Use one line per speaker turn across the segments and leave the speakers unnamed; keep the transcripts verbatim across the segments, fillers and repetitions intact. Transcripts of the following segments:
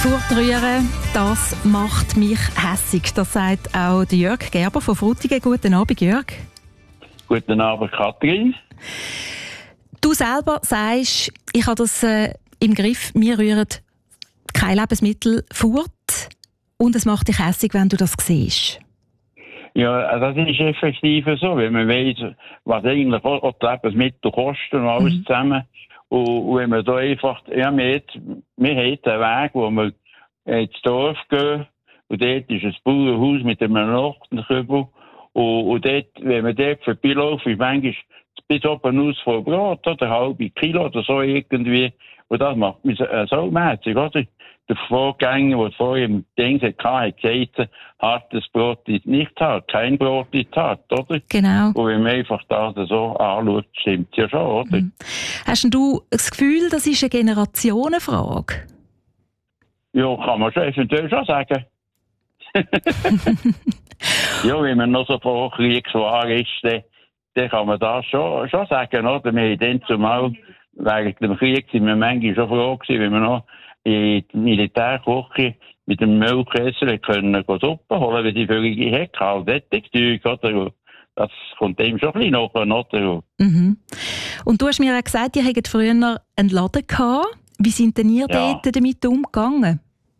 Furtrühren, das macht mich hässig. Das sagt auch der Jörg Gerber von Frutigen. Guten Abend, Jörg.
Guten Abend, Kathrin.
Du selber sagst, ich habe das äh, im Griff, wir rühren kein Lebensmittel fort und es macht dich hässig, wenn du das siehst.
Ja, das ist effektiv so, wenn man weiss, was eigentlich auch die Lebensmittel kosten und alles mhm. zusammen. Und, und wenn man da einfach, ja, wir, hat, wir haben einen Weg, wo wir ins Dorf gehen und dort ist ein Bauernhaus mit einem Nachtenkübel und, und dort, wenn man dort vorbeilaufen, ist manchmal bis oben aus voll Brot oder ein halbes Kilo oder so irgendwie. Und das macht mich äh, so mäßig, oder? Der Vorgänger, der vorher im Ding hatte, hat gesagt, hartes Brot ist nicht hart, kein Brot ist hart, oder?
Genau.
Und wenn man einfach das so anschaut, stimmt ja schon, oder?
Mhm. Hast denn du das Gefühl, das ist eine Generationenfrage?
Ja, kann man schon eventuell schon sagen. Ja, wenn man noch so vor Kriegswahr ist, dann, dann kann man das schon, schon sagen, oder? Wir haben dann zumal, während dem Krieg sind wir manchmal schon froh gewesen, wenn wir noch in die Militärküche mit dem Müllkessel können Suppe holen, weil die völlige Hecke halt Zeug, oder? Das kommt dem schon ein bisschen nach, oder?
Mhm. Und du hast mir ja gesagt, ihr hattet früher einen Laden gehabt. Wie sind denn ihr ja. dort damit umgegangen?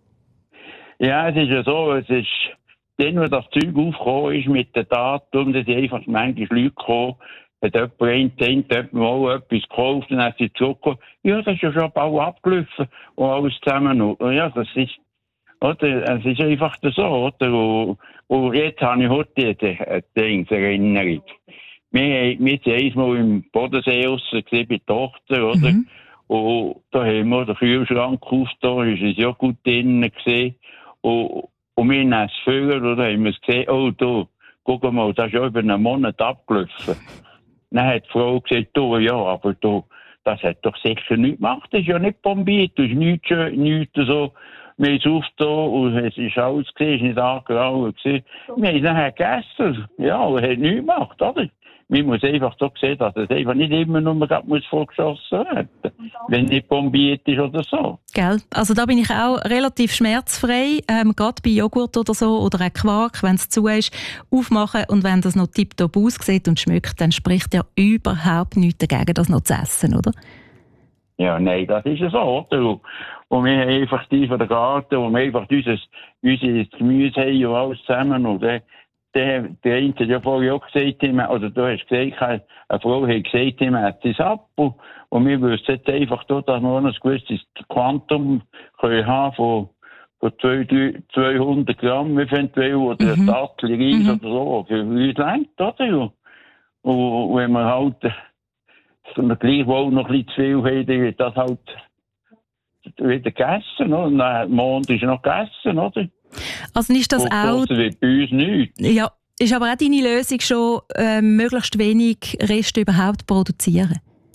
Ja, es ist ja so, es ist, dann, wo das Zeug aufgekommen ist mit den Datum, dass einfach manchmal Leute gekommen, hat jemand einen Cent, jemand mal etwas gekauft und dann hat sie zurückgekommen. Ja, das ist ja schon bald abgelaufen und alles zusammen. Und ja, das ist, oder, es ist einfach so, oder? Und, und jetzt habe ich heute eine Erinnerung. Wir, wir sind einmal im Bodensee raus, bei der Tochter, oder? Mhm. Und da haben wir den Kühlschrank aufgetan, ist es ja gut drinnen gesehen. Und, und wir haben es gefüllt, oder haben wir gesehen, oh, da, guck mal, das ist ja über einen Monat abgelaufen. Dann hat die Frau gesagt, du, ja, aber du, das hat doch sicher nichts gemacht, das ist ja nicht bombiert, das ist nichts, nichts so. Wir haben es aufgetan und es ist alles gesehen, es ist nicht angeraucht gesehen. Wir haben es nachher gegessen, ja, und hat nichts gemacht, oder? Man muss einfach so sehen, dass es einfach nicht immer nur muss vorgeschossen werden, wenn nicht bombiert ist oder so.
Gell? Also da bin ich auch relativ schmerzfrei, ähm, gerade bei Joghurt oder so oder auch Quark, wenn es zu ist, aufmachen und wenn das noch tipptopp aussieht und schmeckt, dann spricht ja überhaupt nichts dagegen, das noch zu essen, oder?
Ja, nein, das ist ja so, oder? Und wir haben einfach die von der Garten, wo wir einfach unser, unser Gemüse haben und alles zusammen und dann Der, der eine hat ja vorher auch gesagt, oder du hast gesagt, eine Frau hat gesagt, man hat es ab. Und, und wir wüssten jetzt einfach, dass wir noch ein gewisses Quantum können haben von, von zweihundert Gramm eventuell, oder mhm. ein Dattel Reis mhm. oder so, für uns reicht, oder? Und, und wenn wir halt wenn wir gleichwohl noch ein bisschen zu viel haben, dann wird das halt wieder gegessen, oder? Und dann, Mond ist noch gegessen, oder?
Also ist das auch...
wird bei uns nichts.
Ja, ist aber auch deine Lösung schon, äh, möglichst wenig Reste überhaupt produzieren?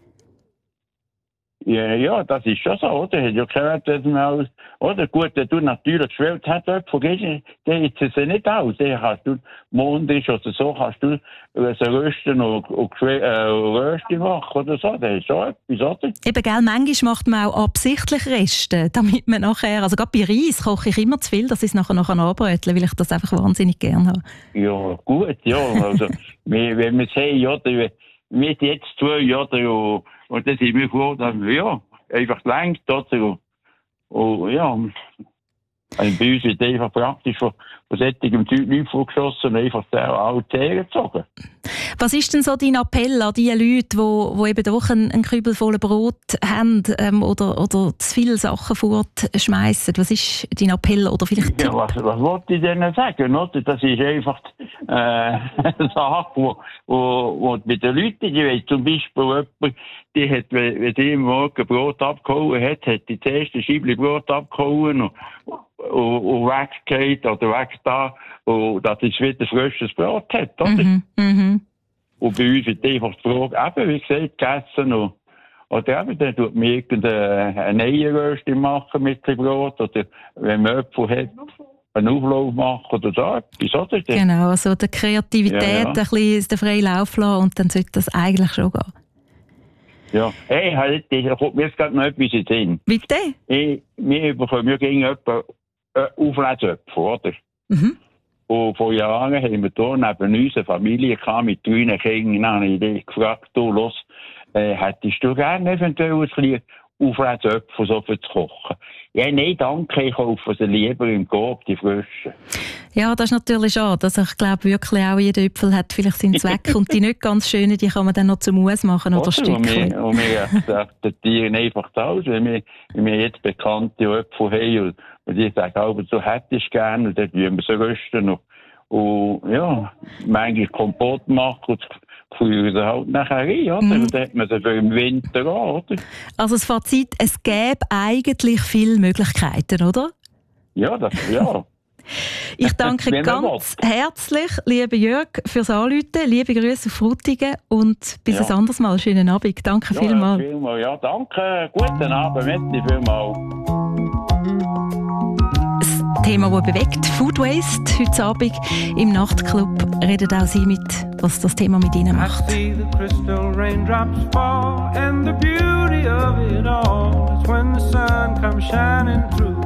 Ja, ja, das ist schon so, oder? Hat ja gehört, dass man alles... Oder gut, wenn du natürlich geschwellt hast, vergessen, dann ist es ja nicht aus. Dann kannst du Mond ist oder so, kannst du es rösten und, und äh, Röste machen oder so. Das ist schon etwas, oder?
Eben, gell, manchmal macht man auch absichtlich Reste, damit man nachher... Also gerade bei Reis koche ich immer zu viel, dass ich es nachher noch anbröteln, weil ich das einfach wahnsinnig gerne habe.
Ja, gut, ja. Also, wenn wir es haben, oder... Wir sind jetzt zwei, oder? Und, und dann sind wir froh, dass wir, ja, einfach gelenkt, oder? Und, und ja, also bei uns wird einfach praktisch von, von solchem Zeug nichts vorgeschossen und einfach alle Zähne gezogen.
Was ist denn so dein Appell an die Leute, die wo, wo eben doch einen, einen Kübel voller Brot haben ähm, oder, oder zu viele Sachen fortschmeissen? Was ist dein Appell oder vielleicht
Ja, was, was wollte ich denen sagen? Oder? Das ist einfach äh, eine Sache, wo, wo, wo mit den Leuten, die wollen zum Beispiel jemand, die hat, wenn die am Morgen Brot abgehauen hat, hat die zuerst ein Scheibchen Brot abgehauen und, und, und weggeht oder weg da, und dass es wieder frisches Brot hat, oder?
Mhm, mhm.
Und bei uns wird einfach die Frage, eben, wie gesagt, gegessen. Und, oder eben, dann tut man irgendeine Eierröste machen mit dem Brot. Oder wenn man Äpfel hat, einen Auflauf machen oder so etwas, oder?
Genau, also der Kreativität ja, ja. ein bisschen den freien Lauf lassen und dann sollte das eigentlich schon gehen.
Ja, hey, halt, da kommt mir jetzt gerade noch etwas in den Sinn.
Bitte?
Ich, wir bekommen ja gegen jemanden äh, Auflesöpfe, oder?
Mhm.
Und vor Jahren haben wir hier neben uns eine Familie gehabt mit drei Kindern. Dann habe ich dich gefragt, du, los, äh, hättest du gerne eventuell ein bisschen Auflesöpfe so für zu kochen? Ja, nein, danke, ich kaufe sie lieber im Coop, die frischen.
Ja, das ist natürlich schade. Also ich glaube wirklich auch, jeder Äpfel hat vielleicht seinen Zweck und die nicht ganz schönen, die kann man dann noch zum Mus machen oder, oder Stückchen.
Und wir akzeptieren einfach das, wenn wir, wenn wir jetzt bekannte Äpfel haben und, und die sagen, aber so hättest du gerne und dann tun wir sie rösten und, und ja, manchmal Kompott machen und frieren sie halt nachher rein, oder? Mm. Und dann hat man sie für im Winter an, oder?
Also das Fazit, es gäbe eigentlich viele Möglichkeiten, oder?
Ja, das, ja.
Ich danke ganz herzlich, lieber Jörg, fürs Anrufen. Liebe Grüße auf Frutigen und bis ja. ein anderes Mal. Schönen Abend. Danke
ja,
vielmals.
vielmal. Ja, danke. Guten Abend. Merci vielmals.
Das Thema, das bewegt, Food Waste. Heute Abend im Nachtclub redet auch Sie mit, was das Thema mit Ihnen macht.
I see the crystal raindrops fall and the beauty of it all is when the sun comes shining through.